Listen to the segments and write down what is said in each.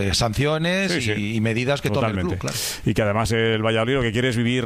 sanciones y medidas que tome el club, claro. Y que además el Valladolid lo que quiere es vivir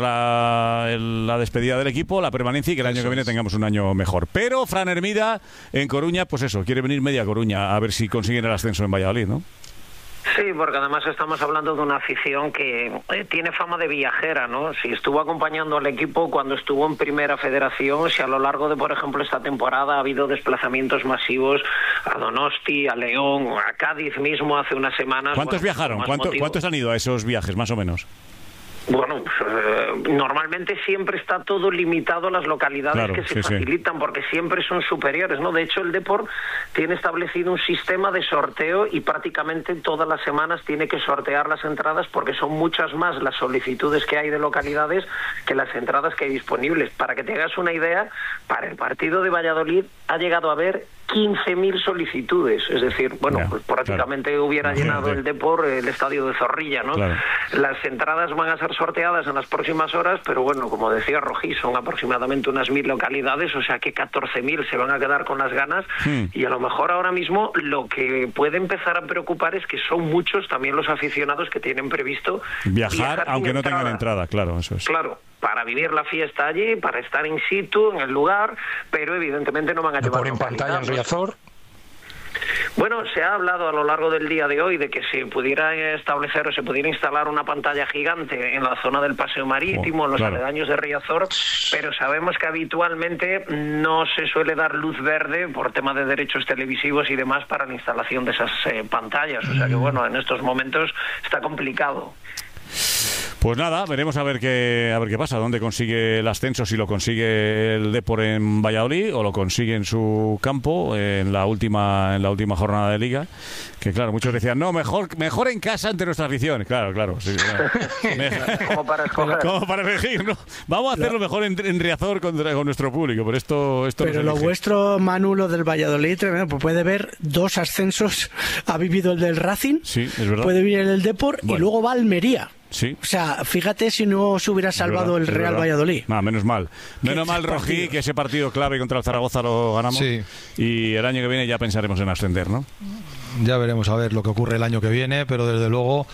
la despedida del equipo, la permanencia y que el año que viene tengamos un año mejor. Pero Fran Hermida en Coruña, pues eso, quiere venir media Coruña a ver si consiguen el ascenso en Valladolid, ¿no? Sí, porque además estamos hablando de una afición que tiene fama de viajera, ¿no? Si estuvo acompañando al equipo cuando estuvo en Primera Federación, si a lo largo de, por ejemplo, esta temporada ha habido desplazamientos masivos a Donosti, a León, a Cádiz mismo hace unas semanas. ¿Cuántos viajaron? ¿Cuántos han ido a esos viajes, más o menos? Bueno, normalmente siempre está todo limitado a las localidades que se facilitan, porque siempre son superiores, ¿no? De hecho, el Depor tiene establecido un sistema de sorteo y prácticamente todas las semanas tiene que sortear las entradas porque son muchas más las solicitudes que hay de localidades que las entradas que hay disponibles. Para que te hagas una idea, para el partido de Valladolid ha llegado a haber 15.000 solicitudes, es decir, bueno, pues prácticamente hubiera llenado el Depor el estadio de Zorrilla, ¿no? Las entradas van a ser sorteadas en las próximas horas, pero bueno, como decía Rojí, son aproximadamente unas 1.000 localidades, o sea que 14.000 se van a quedar con las ganas y a lo mejor ahora mismo lo que puede empezar a preocupar es que son muchos también los aficionados que tienen previsto viajar aunque no tengan entrada, claro, eso es. Claro, para vivir la fiesta allí, para estar in situ, en el lugar, pero evidentemente no van a llevar en pantalla en Riazor. Bueno, se ha hablado a lo largo del día de hoy de que se pudiera establecer o se pudiera instalar una pantalla gigante en la zona del Paseo Marítimo, en los aledaños de Riazor, pero sabemos que habitualmente no se suele dar luz verde por tema de derechos televisivos y demás para la instalación de esas pantallas, o sea que bueno, en estos momentos está complicado. Pues nada, veremos a ver qué pasa, dónde consigue el ascenso, si lo consigue el Depor en Valladolid o lo consigue en su campo en la última jornada de Liga, que claro, muchos decían, no, mejor en casa ante nuestra afición. Claro, sí, como para escoger. Como para elegir, ¿no? Vamos a hacerlo mejor en Riazor con nuestro público, pero esto pero lo vuestro, Manu, lo del Valladolid, pues puede ver 2 ascensos, ha vivido el del Racing, sí, es verdad. Puede vivir el Depor y luego va a Almería. Sí. O sea, fíjate si no se hubiera salvado el Real Valladolid. Menos mal, Rojí, que ese partido clave contra el Zaragoza lo ganamos y el año que viene ya pensaremos en ascender, ¿no? Ya veremos a ver lo que ocurre el año que viene, pero desde luego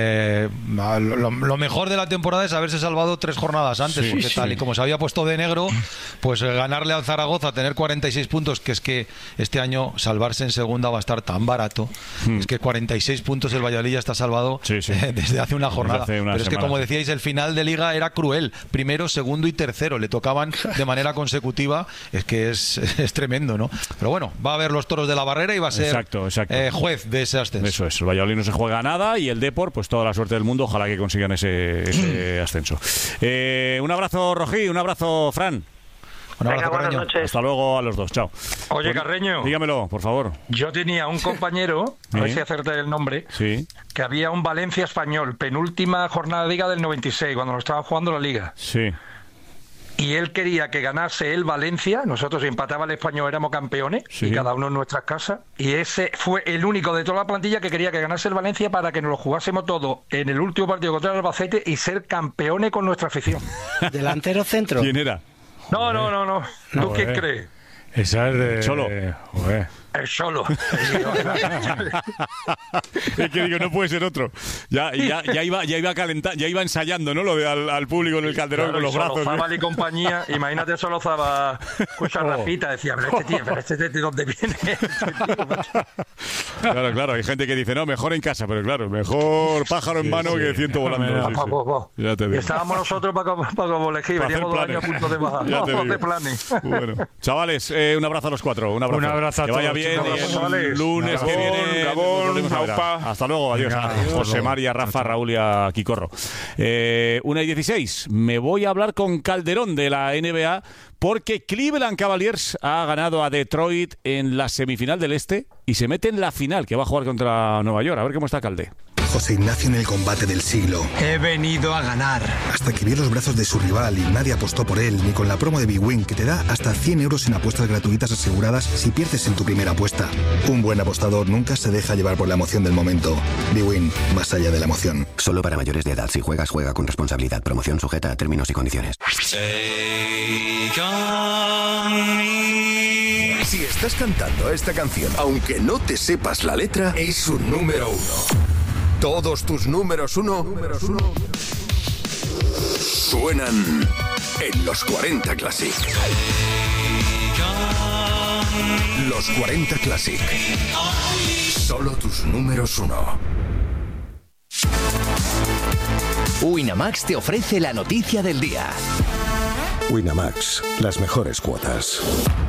lo mejor de la temporada es haberse salvado 3 jornadas antes, porque tal y como se había puesto de negro, pues ganarle al Zaragoza, tener 46 puntos, que es que este año salvarse en segunda va a estar tan barato, es que 46 puntos el Valladolid ya está salvado desde hace una jornada, pero es que como decíais, el final de Liga era cruel, primero, segundo y tercero, le tocaban de manera consecutiva, es que es tremendo, ¿no? Pero bueno, va a haber los toros de la Barrera y va a ser exacto. juez de ese ascenso. Eso es, el Valladolid no se juega nada y el Depor, pues toda la suerte del mundo, ojalá que consigan ese ascenso. Un abrazo, Rojí, un abrazo, Fran. Venga, buenas noches. Hasta luego a los dos, chao. Oye, Carreño, dígamelo, por favor. Yo tenía un compañero, a ver si acerté el nombre, que había un Valencia Español, penúltima jornada de Liga del 96, cuando nos estaba jugando la Liga. Sí. Y él quería que ganase el Valencia, nosotros si empataba el Español éramos campeones, y cada uno en nuestras casas, y ese fue el único de toda la plantilla que quería que ganase el Valencia para que nos lo jugásemos todo en el último partido contra el Albacete y ser campeones con nuestra afición. ¿Delantero centro? ¿Quién era? No. ¿Tú quién crees? Esa es de... Cholo. El Cholo. Es que digo, no puede ser otro. Ya iba a calentar, ya iba ensayando, ¿no? Lo de al público en el Calderón con los brazos. Zabal y compañía, imagínate solo Zabal, escucha Rafita, decía, pero este tío, ¿de dónde viene? Claro, hay gente que dice, no, mejor en casa, pero claro, mejor pájaro en mano que ciento volando. Ya te digo. Y estábamos nosotros para elegir, veníamos 2 años a punto de bajar. No, de planes. Bueno, chavales, un abrazo a los 4. Un abrazo a que vaya bien. El lunes que viene. Hasta luego, adiós. José María, Rafa, Raúl y a Quicorro. 1:16. Me voy a hablar con Calderón de la NBA porque Cleveland Cavaliers ha ganado a Detroit en la semifinal del Este y se mete en la final que va a jugar contra Nueva York. A ver cómo está Calde. José Ignacio en el combate del siglo. He venido a ganar. Hasta que vio los brazos de su rival y nadie apostó por él, ni con la promo de BWIN, que te da hasta 100 euros en apuestas gratuitas aseguradas si pierdes en tu primera apuesta. Un buen apostador nunca se deja llevar por la emoción del momento. BWIN, más allá de la emoción. Solo para mayores de edad. Si juegas, juega con responsabilidad. Promoción sujeta a términos y condiciones. Si estás cantando esta canción, aunque no te sepas la letra, es un número 1. Todos tus números uno suenan en los 40 Classic. Los 40 Classic. Solo tus números uno. Winamax te ofrece la noticia del día. Winamax, las mejores cuotas.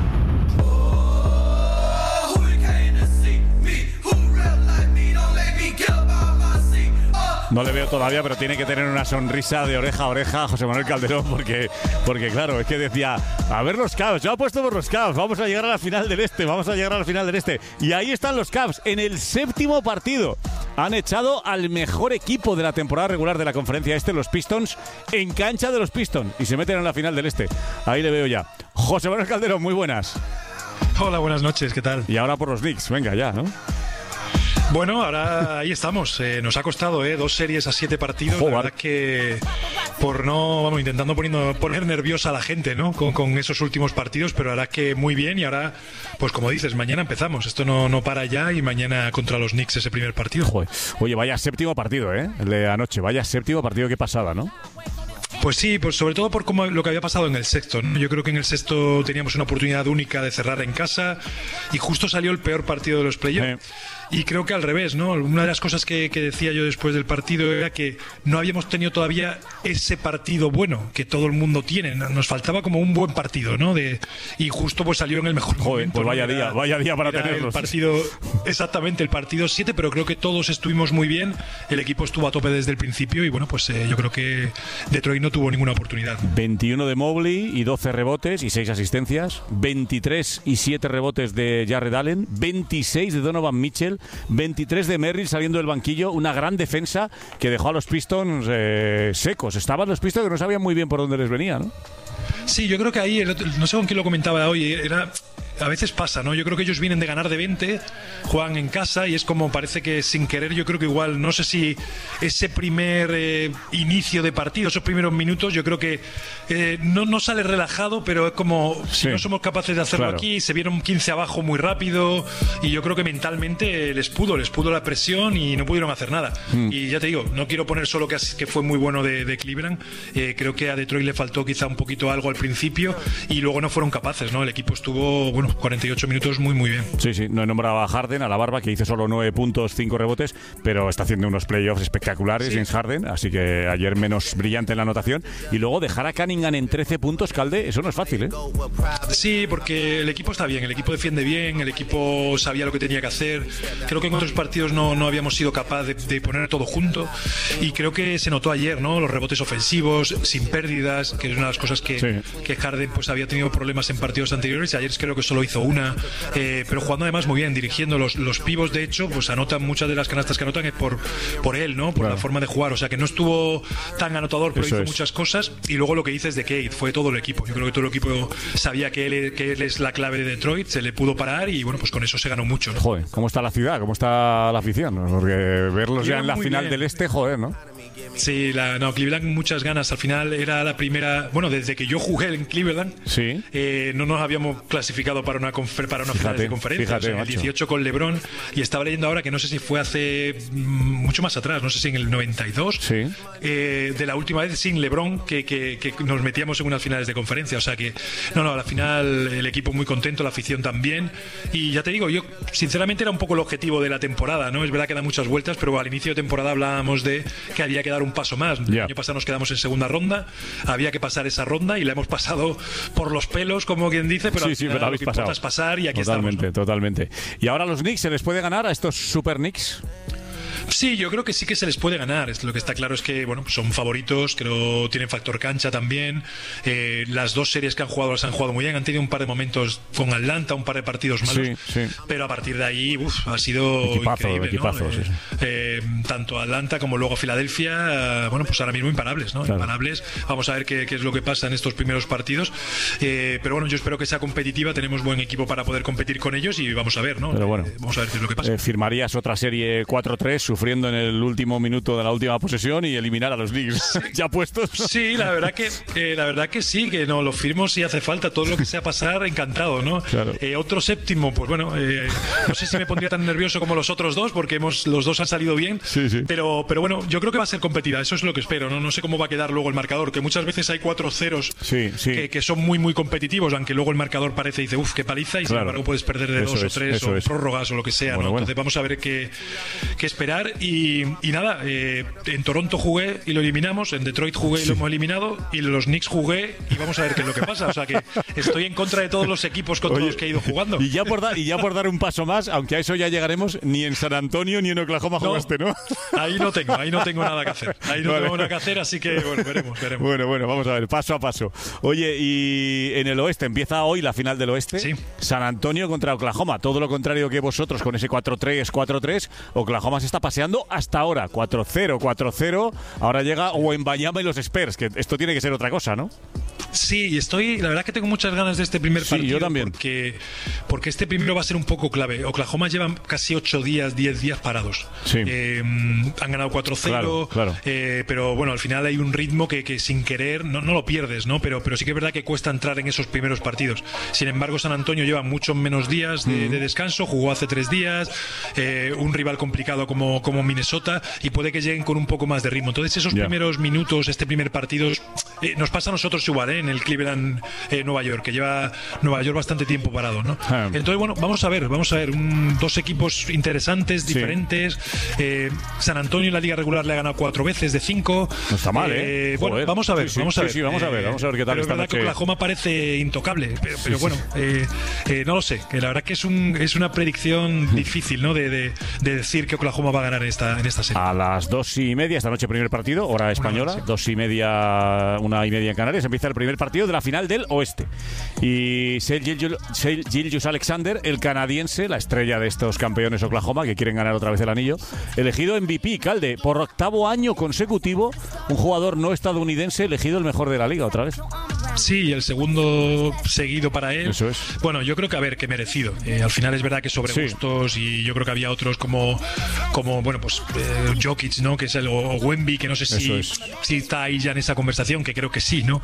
No le veo todavía, pero tiene que tener una sonrisa de oreja a oreja a José Manuel Calderón, porque claro, es que decía, a ver los Cavs, yo apuesto por los Cavs, vamos a llegar a la final del este, y ahí están los Cavs, en el 7º partido. Han echado al mejor equipo de la temporada regular de la conferencia este, los Pistons, en cancha de los Pistons, y se meten en la final del este. Ahí le veo ya. José Manuel Calderón, muy buenas. Hola, buenas noches, ¿qué tal? Y ahora por los Knicks, venga ya, ¿no? Bueno, ahora ahí estamos. Nos ha costado 2 series a 7 partidos. La verdad que intentando poner nerviosa a la gente, ¿no? Con esos últimos partidos, pero ahora que muy bien. Y ahora, pues como dices, mañana empezamos. Esto no para ya, y mañana contra los Knicks ese primer partido. Joder. Oye, vaya 7º partido, el de anoche. Vaya 7º partido, qué pasada, ¿no? Pues sí, pues sobre todo por lo que había pasado en el sexto, ¿no? Yo creo que en el sexto teníamos una oportunidad única de cerrar en casa y justo salió el peor partido de los playoffs. Y creo que al revés, ¿no? Una de las cosas que decía yo después del partido era que no habíamos tenido todavía ese partido bueno que todo el mundo tiene. Nos faltaba como un buen partido, ¿no? Y justo pues salió en el mejor momento. Pues vaya día para tenerlos. Exactamente, el partido 7, pero creo que todos estuvimos muy bien. El equipo estuvo a tope desde el principio y bueno, pues yo creo que Detroit no tuvo ninguna oportunidad. 21 de Mobley y 12 rebotes y 6 asistencias. 23 y 7 rebotes de Jarrett Allen. 26 de Donovan Mitchell. 23 de Merrill saliendo del banquillo. Una gran defensa que dejó a los Pistons secos. Estaban los Pistons que no sabían muy bien por dónde les venía, ¿no? Sí, yo creo que ahí, no sé con quién lo comentaba hoy, a veces pasa, ¿no? Yo creo que ellos vienen de ganar de 20, juegan en casa y es como parece que sin querer, yo creo que igual, no sé si ese primer inicio de partido, esos primeros minutos, yo creo que no sale relajado, pero es como si no somos capaces de hacerlo aquí, se vieron 15 abajo muy rápido y yo creo que mentalmente les pudo la presión y no pudieron hacer nada. Y ya te digo, no quiero poner solo que fue muy bueno de Cleveland, creo que a Detroit le faltó quizá un poquito algo al principio y luego no fueron capaces, ¿no? El equipo estuvo, 48 minutos muy bien. Sí, no he nombrado a Harden, a la barba, que hizo solo 9 puntos, 5 rebotes, pero está haciendo unos playoffs espectaculares, James Harden, así que ayer menos brillante en la anotación. Y luego dejar a Cunningham en 13 puntos, Calde, eso no es fácil, ¿eh? Sí, porque el equipo está bien, el equipo defiende bien, el equipo sabía lo que tenía que hacer. Creo que en otros partidos no habíamos sido capaces de poner todo junto y creo que se notó ayer, ¿no? Los rebotes ofensivos, sin pérdidas, que es una de las cosas que Harden pues había tenido problemas en partidos anteriores y ayer creo que solo hizo una, pero jugando además muy bien, dirigiendo los pivos, de hecho, pues anotan muchas de las canastas que anotan es por él, ¿no? Por la forma de jugar, o sea que no estuvo tan anotador, pero hizo muchas cosas. Y luego lo que dices de Cade, fue todo el equipo. Yo creo que todo el equipo sabía que él es la clave de Detroit, se le pudo parar y bueno, pues con eso se ganó mucho, ¿no? Joder, ¿cómo está la ciudad? ¿Cómo está la afición? Porque verlos ya en la final del este, joder, ¿no? Sí, Cleveland muchas ganas. Al final era la primera, desde que yo jugué en Cleveland, no nos habíamos clasificado para una final de conferencia. O sea, en el 18 con LeBron, y estaba leyendo ahora que no sé si fue hace mucho más atrás, no sé si en el 92, de la última vez sin LeBron que nos metíamos en unas finales de conferencia. O sea que, a la final el equipo muy contento, la afición también. Y ya te digo, yo sinceramente era un poco el objetivo de la temporada, ¿no? Es verdad que da muchas vueltas, pero al inicio de temporada hablábamos de que había que dar un paso más. El año pasado nos quedamos en segunda ronda, había que pasar esa ronda y la hemos pasado por los pelos, como quien dice, pero pero lo que importa es pasar y aquí totalmente, estamos, ¿no? Totalmente. ¿Y ahora a los Knicks se les puede ganar a estos Super Knicks? Sí, yo creo que sí que se les puede ganar. Lo que está claro es que son favoritos, creo tienen factor cancha también. Las dos series que han jugado las han jugado muy bien. Han tenido un par de momentos con Atlanta, un par de partidos malos, pero a partir de ahí ha sido increíble, ¿no? Tanto Atlanta como luego Filadelfia, pues ahora mismo imparables, ¿no? Claro. Imparables. Vamos a ver qué es lo que pasa en estos primeros partidos. Pero yo espero que sea competitiva. Tenemos buen equipo para poder competir con ellos y vamos a ver, ¿no? Pero vamos a ver qué es lo que pasa. ¿Firmarías otra serie 4-3? corriendo en el último minuto de la última posesión y eliminar a los Knicks ya puestos. Sí, la verdad que sí, que no, lo firmo si hace falta, todo lo que sea pasar, encantado, ¿no? Claro. Otro séptimo, pues bueno, no sé si me pondría tan nervioso como los otros dos, porque los dos han salido bien, pero bueno, yo creo que va a ser competida, eso es lo que espero, ¿no? No sé cómo va a quedar luego el marcador, que muchas veces hay 4 ceros que son muy, muy competitivos, aunque luego el marcador parece y dice, uff, qué paliza, y sin embargo puedes perder de 2 o 3 o prórrogas o lo que sea, ¿no? Entonces vamos a ver qué esperar y nada, en Toronto jugué y lo eliminamos, en Detroit jugué y lo hemos eliminado, y en los Knicks jugué y vamos a ver qué es lo que pasa, o sea que estoy en contra de todos los equipos contra los que he ido jugando. Y ya por dar un paso más, aunque a eso ya llegaremos, ni en San Antonio ni en Oklahoma jugaste, ¿no? Ahí no tengo nada que hacer, tengo nada que hacer, así que bueno, veremos. Bueno, vamos a ver, paso a paso. Oye, y en el oeste, empieza hoy la final del oeste. Sí. San Antonio contra Oklahoma, todo lo contrario que vosotros con ese 4-3. Oklahoma se está paseando hasta ahora, 4-0. Ahora llega Wembanyama y los Spurs, que esto tiene que ser otra cosa, ¿no? Sí, la verdad que tengo muchas ganas de este primer partido. Yo también. Porque este primero va a ser un poco clave. Oklahoma lleva casi 10 días parados. Sí. Han ganado 4-0, claro. Pero bueno, al final hay un ritmo que sin querer no lo pierdes, ¿no? Pero sí que es verdad que cuesta entrar en esos primeros partidos. Sin embargo, San Antonio lleva muchos menos días de descanso, jugó hace 3 días, un rival complicado como Minnesota, y puede que lleguen con un poco más de ritmo. Entonces esos primeros minutos, este primer partido, nos pasa a nosotros igual, en el Cleveland, Nueva York, que lleva Nueva York bastante tiempo parado, ¿no? Entonces, bueno, vamos a ver, dos equipos interesantes, diferentes. San Antonio en la liga regular le ha ganado 4 veces de 5. No está mal, bueno, vamos a ver, vamos a ver qué tal. Pero es verdad que Oklahoma parece intocable, pero bueno, no lo sé, que la verdad que es una predicción difícil, ¿no? De decir que Oklahoma va a ganar en esta serie. A las 2:30 esta noche primer partido, hora española, 2:30, 1:30 en Canarias, empieza el primer partido de la final del oeste. Y Shai Gilgeous-Alexander, el canadiense, la estrella de estos campeones Oklahoma que quieren ganar otra vez el anillo, elegido MVP, Calde, por 8º año consecutivo, un jugador no estadounidense elegido el mejor de la liga otra vez. Sí, el segundo seguido para él. Eso es. Bueno, yo creo que merecido. Al final es verdad que sobre gustos, y yo creo que había otros como bueno, pues Jokic, ¿no? Que es o Wemby, que no sé si está ahí ya en esa conversación, que creo que sí, ¿no?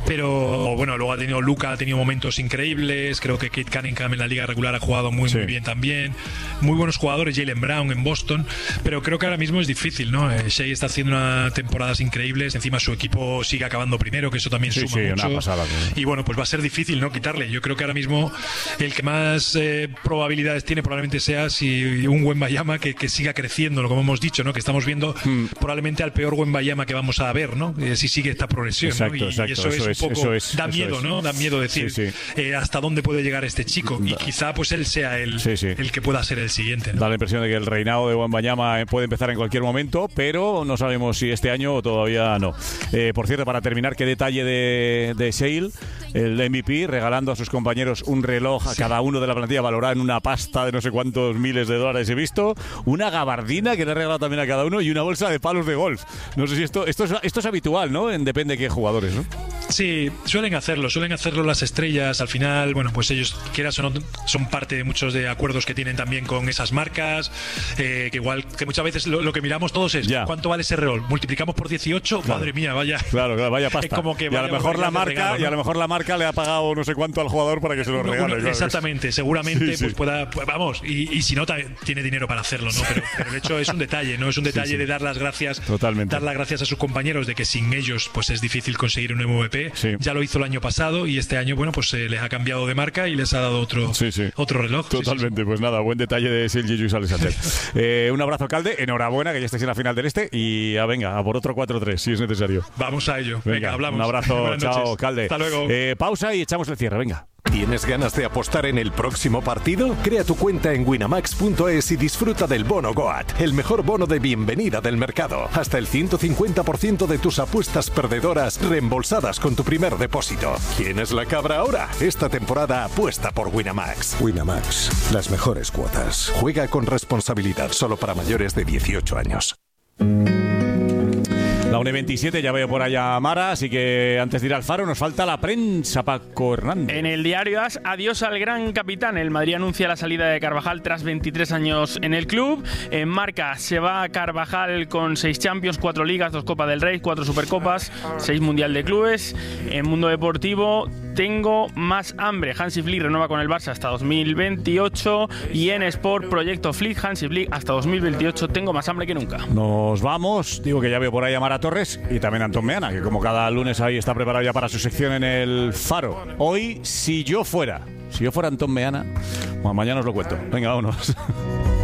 Pero bueno, luego Luka ha tenido momentos increíbles, creo que Kate Cunningham en la liga regular ha jugado muy bien también, muy buenos jugadores, Jaylen Brown en Boston, pero creo que ahora mismo es difícil, ¿no? Shai está haciendo unas temporadas increíbles, encima su equipo sigue acabando primero, que eso también suma mucho, y bueno, pues va a ser difícil, ¿no? Quitarle. Yo creo que ahora mismo el que más probabilidades tiene probablemente sea si un Wembanyama que siga creciendo, como hemos dicho, ¿no? Que estamos viendo probablemente al peor Wembanyama que vamos a ver, ¿no? Si sigue esta progresión, ¿no? Y eso es un poco, da miedo, ¿no? Da miedo decir hasta dónde puede llegar este chico, y quizá pues él sea el que pueda ser el siguiente, ¿no? Da la impresión de que el reinado de Wembanyama puede empezar en cualquier momento, pero no sabemos si este año o todavía no. Por cierto, para terminar, qué detalle de Shai, el MVP, regalando a sus compañeros un reloj a cada uno de la plantilla valorado en una pasta de no sé cuántos miles de dólares he visto, una gabardina que le ha regalado también a cada uno y una bolsa de palos de golf. No sé si esto es habitual, ¿no? Depende de qué jugadores, ¿no? Sí, suelen hacerlo las estrellas. Al final, bueno, pues ellos, quieras o no, son parte de muchos de acuerdos que tienen también con esas marcas, que igual, que muchas veces lo que miramos todos es ¿cuánto vale ese reloj? Multiplicamos por 18, madre mía, vaya. Claro, vaya pasta. Como que y a lo mejor la marca, ¿no? A lo mejor la marca le ha pagado no sé cuánto al jugador para que se lo regale. Claro. Exactamente, seguramente pues pueda, vamos, y si no tiene dinero para hacerlo, ¿no? Pero el hecho es un detalle, ¿no? Es un detalle de dar las gracias. Totalmente. Dar las gracias a sus compañeros de que sin ellos pues es difícil conseguir un MVP. Ya lo hizo el año pasado y este año, bueno, pues les ha cambiado de marca y les ha dado otro reloj. Totalmente, pues nada, buen detalle de Shai Gilgeous-Alexander. Un abrazo, Calde, enhorabuena que ya estés en la final del este y venga, a por otro 4-3 si es necesario. Vamos a ello. Venga, hablamos. Un abrazo, chao, Calde. Hasta luego. Pausa y echamos el cierre, venga. ¿Tienes ganas de apostar en el próximo partido? Crea tu cuenta en winamax.es y disfruta del bono GOAT, el mejor bono de bienvenida del mercado. Hasta el 150% de tus apuestas perdedoras reembolsadas con tu primer depósito. ¿Quién es la cabra ahora? Esta temporada apuesta por Winamax. Winamax, las mejores cuotas. Juega con responsabilidad, solo para mayores de 18 años. La 1:27, ya veo por allá a Mara, así que antes de ir al Faro nos falta la prensa, Paco Hernández. En el diario AS, adiós al gran capitán. El Madrid anuncia la salida de Carvajal tras 23 años en el club. En Marca se va Carvajal con 6 Champions, 4 Ligas, 2 Copa del Rey, 4 Supercopas, 6 Mundial de Clubes. En Mundo Deportivo, tengo más hambre. Hansi Flick renueva con el Barça hasta 2028. Y en Sport, proyecto Flick, Hansi Flick hasta 2028. Tengo más hambre que nunca. Nos vamos. Digo que ya veo por ahí a Mara Torres y también a Antón Meana, que como cada lunes ahí está preparado ya para su sección en el Faro. Hoy, si yo fuera Antón Meana, bueno, mañana os lo cuento. Venga, vámonos.